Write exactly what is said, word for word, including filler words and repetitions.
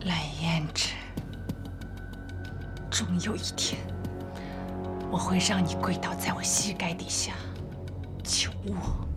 蓝胭脂，终有一天，我会让你跪倒在我膝盖底下，求我。